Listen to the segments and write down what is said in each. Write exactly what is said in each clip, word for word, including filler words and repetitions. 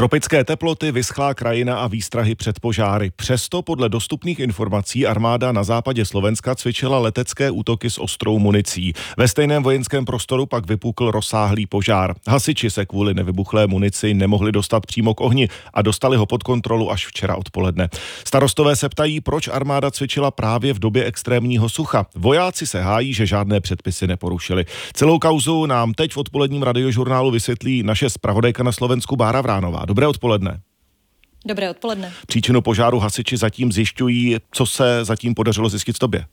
Tropické teploty, vyschlá krajina a výstrahy před požáry. Přesto podle dostupných informací armáda na západě Slovenska cvičila letecké útoky s ostrou municí. Ve stejném vojenském prostoru pak vypukl rozsáhlý požár. Hasiči se kvůli nevybuchlé munici nemohli dostat přímo k ohni a dostali ho pod kontrolu až včera odpoledne. Starostové se ptají, proč armáda cvičila právě v době extrémního sucha. Vojáci se hájí, že žádné předpisy neporušili. Celou kauzu nám teď v odpoledním radiožurnálu vysvětlí naše zpravodajka na Slovensku Bára Vránová. Dobré odpoledne. Dobré odpoledne. Příčinu požáru hasiči zatím zjišťují, co se zatím podařilo zjistit tobě.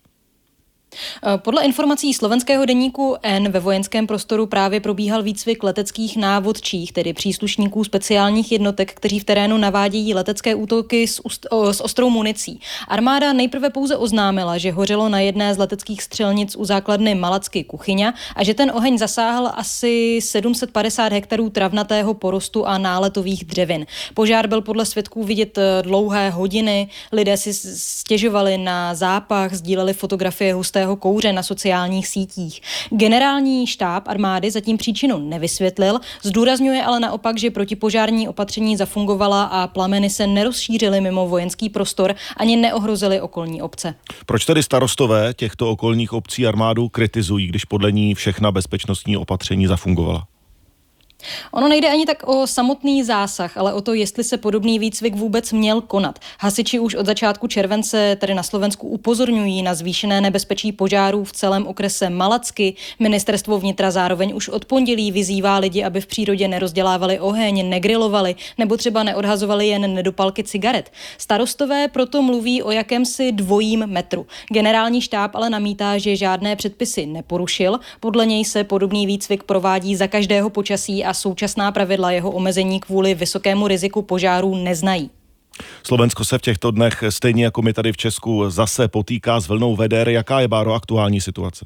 Podle informací slovenského deníku N ve vojenském prostoru právě probíhal výcvik leteckých návodčích, tedy příslušníků speciálních jednotek, kteří v terénu navádějí letecké útoky s, ust, o, s ostrou municí. Armáda nejprve pouze oznámila, že hořelo na jedné z leteckých střelnic u základny Malacky Kuchyňa a že ten oheň zasáhl asi sedm set padesát hektarů travnatého porostu a náletových dřevin. Požár byl podle svědků vidět dlouhé hodiny, lidé si stěžovali na zápach, sdíleli fotografie hustého kouře na sociálních sítích. Generální štáb armády zatím příčinu nevysvětlil, zdůrazňuje ale naopak, že protipožární opatření zafungovala a plameny se nerozšířily mimo vojenský prostor ani neohrozily okolní obce. Proč tedy starostové těchto okolních obcí armádu kritizují, když podle ní všechna bezpečnostní opatření zafungovala? Ono nejde ani tak o samotný zásah, ale o to, jestli se podobný výcvik vůbec měl konat. Hasiči už od začátku července tady na Slovensku upozorňují na zvýšené nebezpečí požárů v celém okrese Malacky. Ministerstvo vnitra zároveň už od pondělí vyzývá lidi, aby v přírodě nerozdělávali oheň, negrilovali nebo třeba neodhazovali jen nedopalky cigaret. Starostové proto mluví o jakémsi dvojím metru. Generální štáb ale namítá, že žádné předpisy neporušil. Podle něj se podobný výcvik provádí za každého počasí a současná pravidla jeho omezení kvůli vysokému riziku požárů neznají. Slovensko se v těchto dnech, stejně jako my tady v Česku, zase potýká s vlnou veder. Jaká je, Báro, aktuální situace?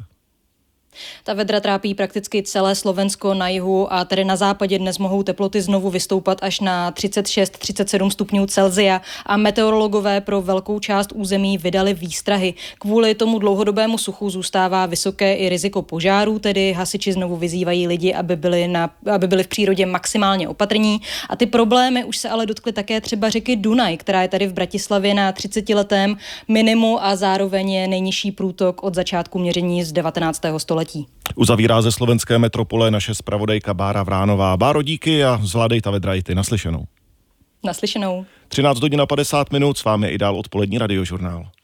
Ta vedra trápí prakticky celé Slovensko na jihu a tedy na západě dnes mohou teploty znovu vystoupat až na třicet šest třicet sedm stupňů Celsia a meteorologové pro velkou část území vydali výstrahy. Kvůli tomu dlouhodobému suchu zůstává vysoké i riziko požárů, tedy hasiči znovu vyzývají lidi, aby byli, na, aby byli v přírodě maximálně opatrní. A ty problémy už se ale dotkly také třeba řeky Dunaj, která je tady v Bratislavě na třicetiletém minimu a zároveň je nejnižší průtok od začátku měření z devatenáctého století. Uzavírá ze slovenské metropole naše zpravodajka Bára Vránová. Báro, díky a zvládej ta vedra i ty. Naslyšenou. Naslyšenou. třináct hodin a padesát minut, s vámi i dál odpolední radiožurnál.